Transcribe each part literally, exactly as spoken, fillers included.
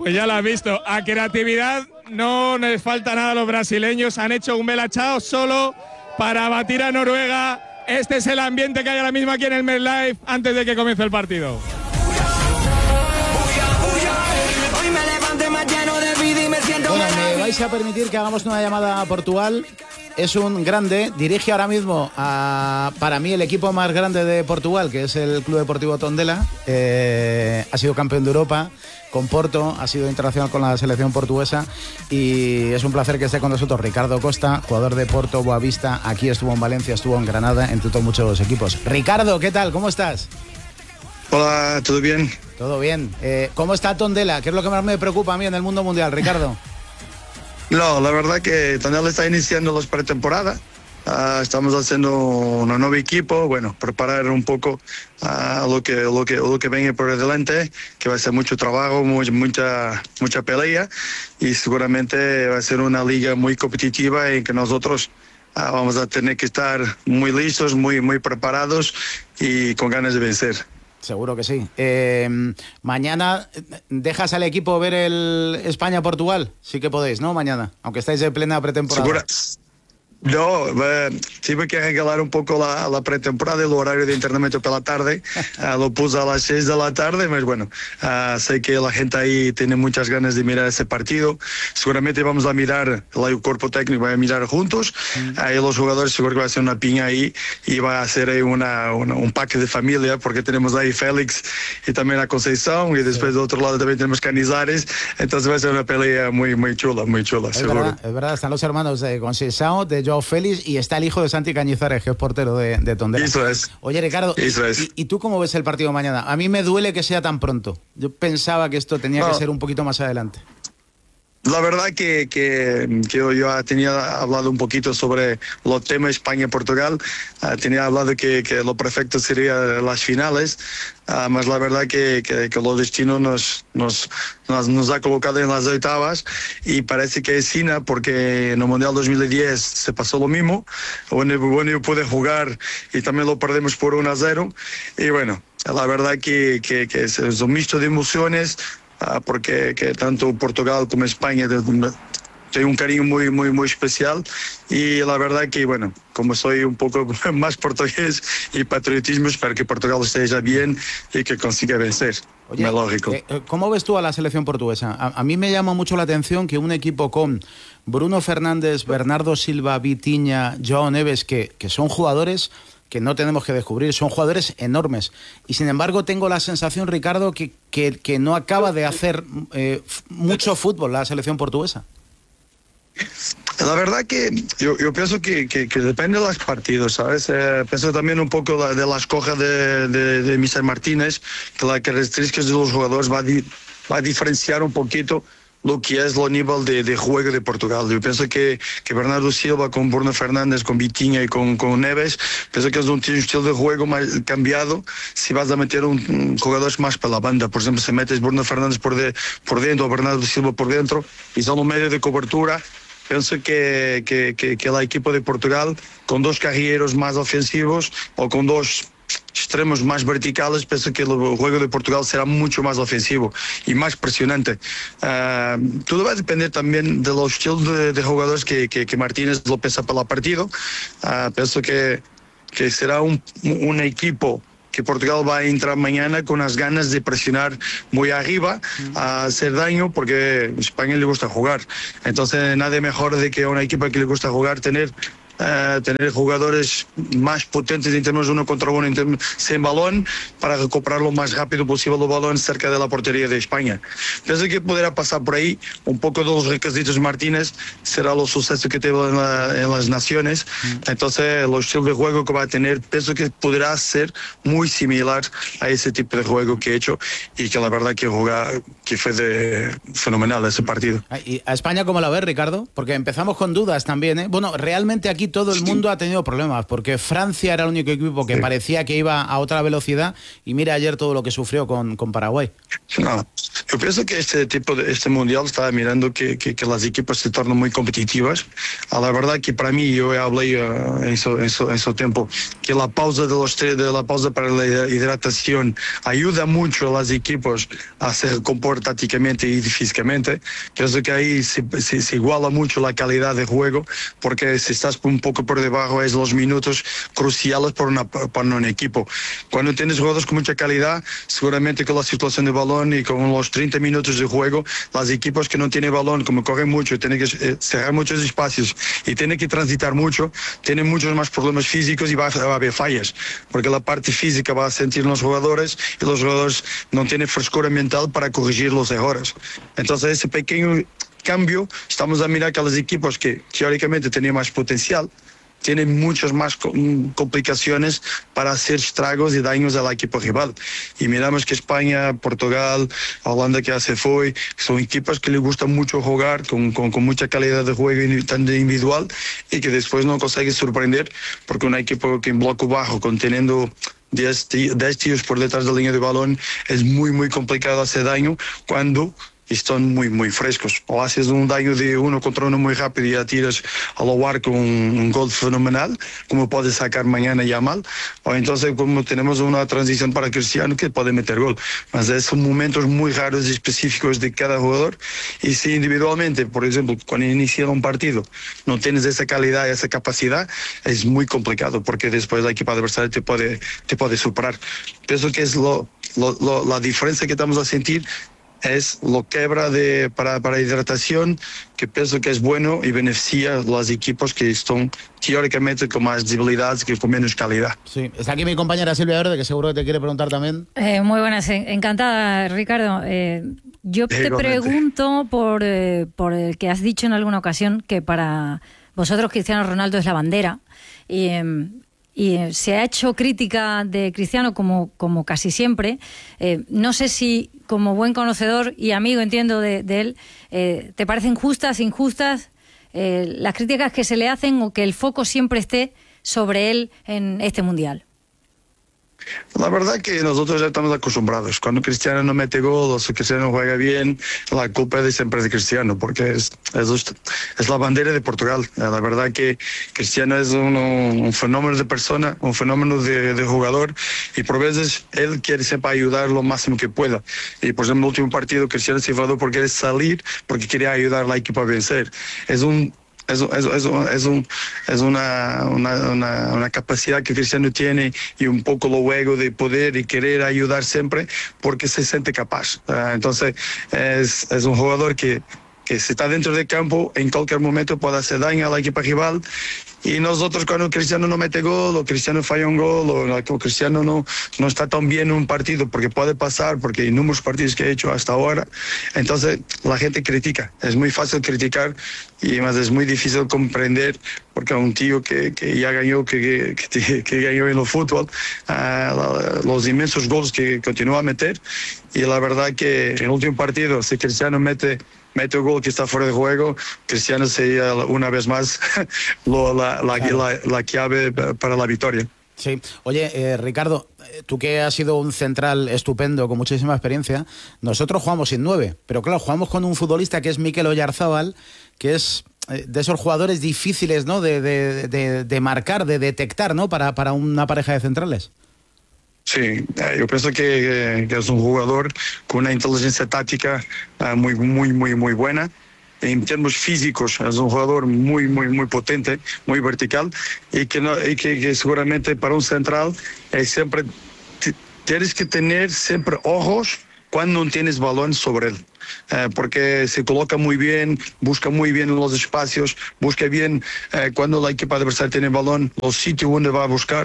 Pues ya lo has visto, a creatividad no les falta nada a los brasileños, han hecho un Bella Ciao solo para batir a Noruega. Este es el ambiente que hay ahora mismo aquí en el MetLife antes de que comience el partido. Bueno, me vais a permitir que hagamos una llamada a Portugal. Es un grande, dirige ahora mismo a, para mí, el equipo más grande de Portugal, que es el Club Deportivo Tondela. Eh, ha sido campeón de Europa con Porto, ha sido internacional con la selección portuguesa y es un placer que esté con nosotros Ricardo Costa, jugador de Porto, Boavista. Aquí estuvo en Valencia, estuvo en Granada, entre otros muchos equipos. Ricardo, ¿qué tal? ¿Cómo estás? Hola, ¿todo bien? Todo bien. Eh, ¿Cómo está Tondela? ¿Qué es lo que más me preocupa a mí en el mundo mundial, Ricardo? No, la verdad que Tondela está iniciando las pretemporadas. Uh, estamos haciendo un nuevo equipo, bueno, preparar un poco uh, lo que lo que lo que venga por delante, que va a ser mucho trabajo, mucha mucha mucha pelea y seguramente va a ser una liga muy competitiva en que nosotros uh, vamos a tener que estar muy listos, muy muy preparados y con ganas de vencer. Seguro que sí. Eh, mañana, ¿dejas al equipo ver el España-Portugal? Sí que podéis, ¿no? Mañana, aunque estáis en plena pretemporada. Segura. No, eh, tuve que regalar un poco la, la pretemporada, el horario de entrenamiento por la tarde. Uh, lo puse a las seis de la tarde, pero bueno, uh, sé que la gente ahí tiene muchas ganas de mirar ese partido. Seguramente vamos a mirar, el cuerpo técnico va a mirar juntos. Mm. Ahí los jugadores seguro que va a ser una piña ahí y va a ser ahí una, una, un pack de familia, porque tenemos ahí Félix y también a Conceição, y después sí. De otro lado también tenemos Canizares. Entonces va a ser una pelea muy, muy chula, muy chula, es seguro. Verdad, es verdad, están los hermanos de Conceição, de Joao Félix, y está el hijo de Santi Cañizares, que es portero de, de Tondela. Eso es. Oye, Ricardo, Eso es. ¿y, ¿y tú cómo ves el partido mañana? A mí me duele que sea tan pronto. Yo pensaba que esto tenía no. que ser un poquito más adelante. La verdad que, que, que yo ya tenía hablado un poquito sobre los temas España-Portugal. Uh, tenía hablado que, que lo perfecto sería las finales, uh, mas la verdad que, que, que los destinos nos, nos, nos, nos ha colocado en las octavas y parece que es China, porque en el Mundial dos mil diez se pasó lo mismo. Bueno, bueno, yo pude jugar y también lo perdemos por uno a cero. Y bueno, la verdad que, que, que es un mixto de emociones. Uh, porque que tanto Portugal como España tengo un cariño muy muy muy especial y la verdad que bueno, como soy un poco más portugués y patriotismo, espero que Portugal esté bien y que consiga vencer. Oye, es lógico. Eh, ¿Cómo ves tú a la selección portuguesa? A, a mí me llama mucho la atención que un equipo con Bruno Fernández, Bernardo Silva, Vitinha, João Neves, que, que son jugadores que no tenemos que descubrir, son jugadores enormes. Y sin embargo tengo la sensación, Ricardo, que, que, que no acaba de hacer eh, mucho fútbol la selección portuguesa. La verdad que yo, yo pienso que, que, que depende de los partidos, ¿sabes? Eh, pienso también un poco de, de la escoja de, de, de míster Martínez, que las características de los jugadores va a, di, va a diferenciar un poquito lo que es el nivel de, de juego de Portugal. Yo pienso que, que Bernardo Silva con Bruno Fernández, con Vitinha y con, con Neves, pienso que es un, un estilo de juego más cambiado si vas a meter un, un jugador más para la banda. Por ejemplo, si metes Bruno Fernández por, de, por dentro o Bernardo Silva por dentro y son un medio de cobertura, pienso que, que, que, que el equipo de Portugal, con dos carrileros más ofensivos o con dos extremos más verticales, pienso que el juego de Portugal será mucho más ofensivo y más presionante. Uh, todo va a depender también de los estilos de, de jugadores que, que, que Martínez lo piensa para el partido. Uh, pienso que, que será un, un equipo que Portugal va a entrar mañana con las ganas de presionar muy arriba, a hacer daño, porque a España le gusta jugar. Entonces nada mejor de que a una equipa que le gusta jugar tener Uh, tener jugadores más potentes en términos uno contra uno en términos, sin balón, para recuperar lo más rápido posible el balón cerca de la portería de España. Pienso que podrá pasar por ahí un poco de los requisitos Martínez, será los sucesos que tuvo en, la, en las naciones. Mm. Entonces los estilos de juego que va a tener, pienso que podrá ser muy similar a ese tipo de juego que he hecho y que la verdad que jugar, que fue de, fenomenal ese partido. ¿Y a España cómo la ves, Ricardo? Porque empezamos con dudas también, ¿eh? Bueno, realmente aquí todo el mundo ha tenido problemas, porque Francia era el único equipo que sí. parecía que iba a otra velocidad y mira ayer todo lo que sufrió con, con Paraguay. No, Yo pienso que este tipo de este mundial está mirando que, que, que las equipas se tornan muy competitivas. A la verdad que para mí, yo hablé uh, en, su, en, su, en su tiempo, que la pausa de los tres, de la pausa para la hidratación ayuda mucho a las equipos a se comportar tácticamente y físicamente. Pienso que ahí se, se, se iguala mucho la calidad de juego, porque si estás un poco por debajo es los minutos cruciales para, una, para un equipo. Cuando tienes jugadores con mucha calidad, seguramente con la situación de balón y con los treinta minutos de juego, las equipos que no tienen balón, como corren mucho, tienen que eh, cerrar muchos espacios y tienen que transitar mucho, tienen muchos más problemas físicos y va, va a haber fallas, porque la parte física va a sentir los jugadores y los jugadores no tienen frescura mental para corregir los errores. Entonces ese pequeño cambio, estamos a mirar que los equipos que teóricamente tenían más potencial, tienen muchas más complicaciones para hacer estragos y daños al equipo rival. Y miramos que España, Portugal, Holanda que ya se fue, son equipos que les gusta mucho jugar, con, con, con mucha calidad de juego individual, y que después no consiguen sorprender, porque un equipo que en bloque bajo, conteniendo diez tíos por detrás de la línea de balón, es muy, muy complicado hacer daño cuando están muy, muy frescos. O haces un daño de uno contra uno muy rápido y ya tiras al lugar con un, un gol fenomenal, como puede sacar mañana Yamal, o entonces como tenemos una transición para Cristiano que puede meter gol. Mas son momentos muy raros y específicos de cada jugador, y si individualmente, por ejemplo, cuando inicia un partido, no tienes esa calidad y esa capacidad, es muy complicado, porque después la equipa adversaria te puede, te puede superar. Pienso que es lo, lo, lo, la diferencia que estamos a sentir es lo quebra de, para, para hidratación, que pienso que es bueno y beneficia a los equipos que están teóricamente con más debilidades que con menos calidad. Sí, está aquí mi compañera Silvia Verde, que seguro que te quiere preguntar también. Eh, muy buenas, encantada, Ricardo. Eh, yo te Igualmente. pregunto por, eh, por el que has dicho en alguna ocasión que para vosotros Cristiano Ronaldo es la bandera, y... Eh, y se ha hecho crítica de Cristiano como, como casi siempre. Eh, no sé si como buen conocedor y amigo, entiendo, de, de él, eh, ¿te parecen justas, injustas eh, las críticas que se le hacen, o que el foco siempre esté sobre él en este Mundial? La verdad que nosotros ya estamos acostumbrados. Cuando Cristiano no mete gol o si Cristiano juega bien, la culpa es de siempre de Cristiano, porque es, es, es la bandera de Portugal. La verdad que Cristiano es un, un fenómeno de persona, un fenómeno de, de jugador, y por veces él quiere siempre ayudar lo máximo que pueda. Y por ejemplo, en el último partido Cristiano se enfadó porque quiere salir, porque quería ayudar a la equipa a vencer. Es un Es, es, es, es, un, es una, una, una, una capacidad que Cristiano tiene, y un poco lo ego de poder y querer ayudar siempre porque se siente capaz. Uh, entonces es, es un jugador que, que si está dentro del campo en cualquier momento puede hacer daño a la equipa rival. Y nosotros, cuando Cristiano no mete gol, o Cristiano falla un gol, o Cristiano no, no está tan bien en un partido, porque puede pasar, porque hay números partidos que he hecho hasta ahora, entonces la gente critica. Es muy fácil criticar, y además es muy difícil comprender, porque a un tío que, que ya ganó, que, que, que ganó en el fútbol, uh, los inmensos goles que continúa a meter, y la verdad que en el último partido, si Cristiano mete mete el gol que está fuera de juego, Cristiano sería una vez más lo, la, la, claro. la, la clave para la victoria. Sí. Oye, eh, Ricardo, tú que has sido un central estupendo, con muchísima experiencia, nosotros jugamos sin nueve, pero claro, jugamos con un futbolista que es Mikel Oyarzábal, que es eh, de esos jugadores difíciles, ¿no?, de, de, de, de marcar, de detectar, ¿no?, para, para una pareja de centrales. Sí, yo pienso que, que es un jugador con una inteligencia táctica uh, muy, muy, muy, muy buena. En términos físicos es un jugador muy, muy, muy potente, muy vertical, y que, no, y que, que seguramente para un central es siempre tienes que tener siempre ojos cuando no tienes balón sobre él. Eh, porque se coloca muy bien, busca muy bien los espacios, busca bien eh, cuando la equipa adversaria tiene balón, los sitios donde va a buscar,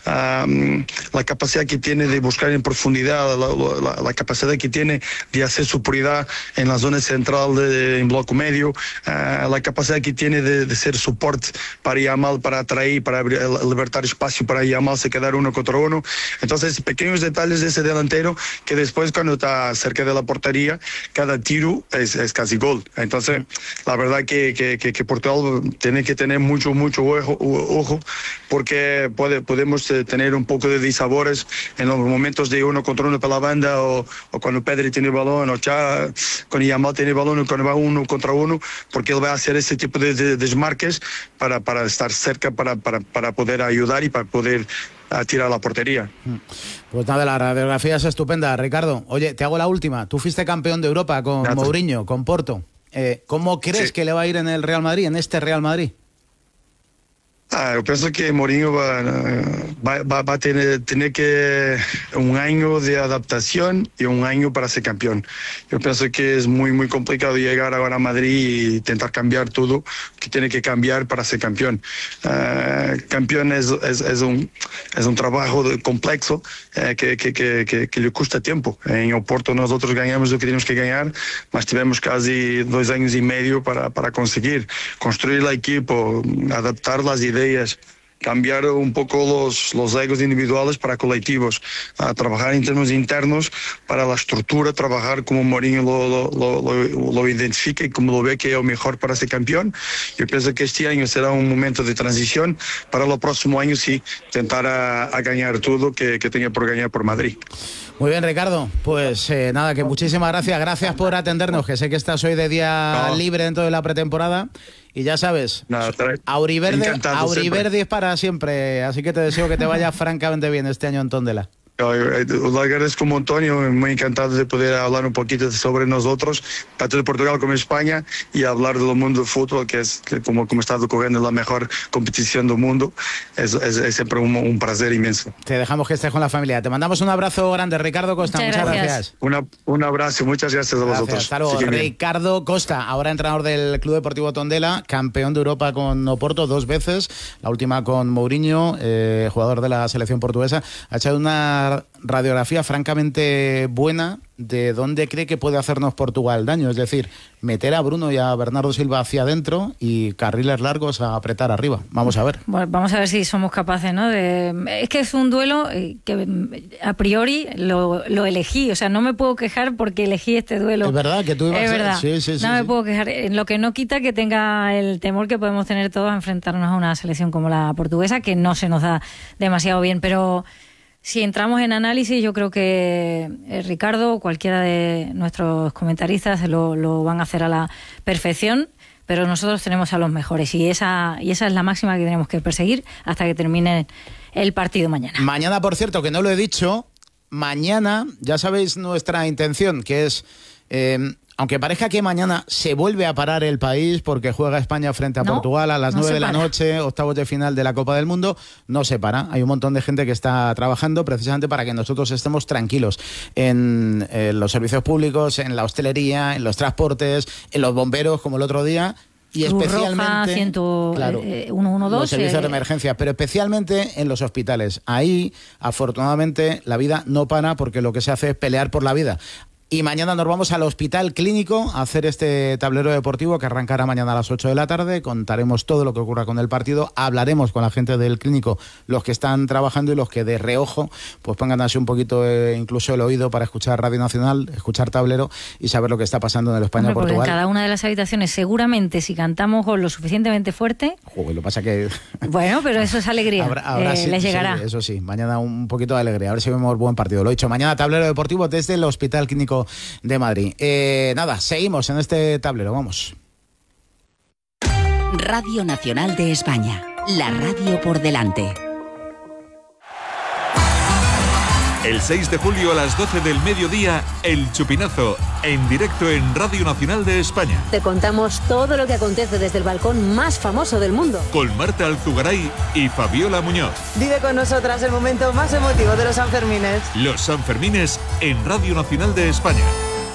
um, la capacidad que tiene de buscar en profundidad, la, la, la capacidad que tiene de hacer superioridad en la zona central, de, en bloque medio, uh, la capacidad que tiene de, de ser soporte para Yamal, para atraer, para abrir, libertar espacio para Yamal se quedar uno contra uno. Entonces, pequeños detalles de ese delantero que después, cuando está cerca de la portería, cada cada tiro es, es casi gol. Entonces, la verdad que, que, que, que Portugal tiene que tener mucho, mucho ojo, ojo porque puede, podemos tener un poco de disabores en los momentos de uno contra uno para la banda, o, o cuando Pedri tiene el balón, o ya, cuando Yamal tiene el balón, o cuando va uno contra uno, porque él va a hacer ese tipo de, de desmarques para, para estar cerca, para, para, para poder ayudar y para poder a tirar a la portería. Pues nada, la radiografía es estupenda, Ricardo. Oye, te hago la última. Tú fuiste campeón de Europa con Gracias. Mourinho, con Porto. Eh, ¿Cómo crees sí. que le va a ir en el Real Madrid, en este Real Madrid? Ah, yo pienso que Mourinho va, va, va, va a tener, tener que un año de adaptación y un año para ser campeón. Yo pienso que es muy muy complicado llegar ahora a Madrid y intentar cambiar todo que tiene que cambiar para ser campeón. Uh, campeón es, es, es, un, es un trabajo de, complejo uh, que, que, que, que, que le cuesta tiempo. En Oporto nosotros ganhamos lo que tenemos que ganar, mas tivemos casi dos años y medio para, para conseguir construir el equipo, adaptar las ideas, cambiar un poco los, los egos individuales para colectivos, a trabajar en términos internos para la estructura, trabajar como Mourinho lo, lo, lo, lo, lo identifica y como lo ve que es lo mejor para ser campeón. Yo pienso que este año será un momento de transición para el próximo año sí intentar a, a ganar todo que, que tenga por ganar por Madrid. Muy bien, Ricardo, pues eh, nada, que muchísimas gracias, gracias por atendernos, que sé que estás hoy de día no. libre dentro de la pretemporada. Y ya sabes, nada, Auriverde, Auriverde es para siempre, así que te deseo que te vaya francamente bien este año en Tondela. Lo agradezco un montón y muy encantado de poder hablar un poquito sobre nosotros, tanto de Portugal como de España, y hablar del mundo del fútbol, que es que como, como está ocurriendo la mejor competición del mundo. Es, es, es siempre un, un placer inmenso. Te dejamos que estés con la familia. Te mandamos un abrazo grande, Ricardo Costa. Muchas, muchas gracias. gracias. Una, un abrazo, muchas gracias a vosotros. Hasta luego. Ricardo Costa, ahora entrenador del Club Deportivo Tondela, campeón de Europa con Oporto dos veces, la última con Mourinho, eh, jugador de la selección portuguesa. Ha echado una radiografía francamente buena de dónde cree que puede hacernos Portugal daño, es decir, meter a Bruno y a Bernardo Silva hacia adentro y carriles largos a apretar arriba. Vamos a ver. Bueno, vamos a ver si somos capaces, ¿no? De... Es que es un duelo que a priori lo, lo elegí, o sea, no me puedo quejar porque elegí este duelo. Es verdad que tú ibas es a... verdad. Sí, sí, sí, no sí. me puedo quejar, lo que no quita que tenga el temor que podemos tener todos a enfrentarnos a una selección como la portuguesa, que no se nos da demasiado bien, pero si entramos en análisis, yo creo que eh, Ricardo o cualquiera de nuestros comentaristas lo, lo van a hacer a la perfección, pero nosotros tenemos a los mejores y esa, y esa es la máxima que tenemos que perseguir hasta que termine el partido mañana. Mañana, por cierto, que no lo he dicho, mañana, ya sabéis nuestra intención, que es... Eh, aunque parezca que mañana se vuelve a parar el país porque juega España frente a no, Portugal a las no nueve de la noche, octavos de final de la Copa del Mundo, no se para. Hay un montón de gente que está trabajando precisamente para que nosotros estemos tranquilos en, en los servicios públicos, en la hostelería, en los transportes, en los bomberos, como el otro día. Y Cruz especialmente Roja, ciento, claro, eh, ciento doce, los servicios eh, de emergencia, pero especialmente en los hospitales. Ahí, afortunadamente, la vida no para porque lo que se hace es pelear por la vida. Y mañana nos vamos al Hospital Clínico a hacer este tablero deportivo que arrancará mañana a las ocho de la tarde. Contaremos todo lo que ocurra con el partido. Hablaremos con la gente del clínico, los que están trabajando y los que de reojo pues pongan así un poquito eh, incluso el oído para escuchar Radio Nacional, escuchar tablero y saber lo que está pasando en el España-Portugal. En cada una de las habitaciones, seguramente, si cantamos lo suficientemente fuerte... Joder, lo pasa que... Bueno, pero eso es alegría. Habrá, habrá, eh, sí, les llegará. Sí, eso sí, mañana un poquito de alegría. A ver si vemos buen partido. Lo he dicho, mañana tablero deportivo desde el Hospital Clínico de Madrid. Eh, nada, seguimos en este tablero, vamos. Radio Nacional de España, la radio por delante. El seis de julio a las doce del mediodía, El Chupinazo, en directo en Radio Nacional de España. Te contamos todo lo que acontece desde el balcón más famoso del mundo. Con Marta Alzugaray y Fabiola Muñoz. Vive con nosotras el momento más emotivo de los Sanfermines. Los Sanfermines en Radio Nacional de España.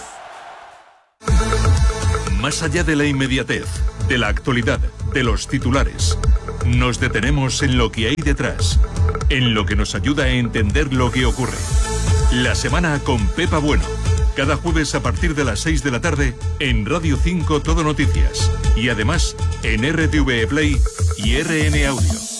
Más allá de la inmediatez, de la actualidad, de los titulares, nos detenemos en lo que hay detrás, en lo que nos ayuda a entender lo que ocurre. La semana con Pepa Bueno, cada jueves a partir de las seis de la tarde en Radio cinco Todo Noticias y además en R T V E Play y R N Audio.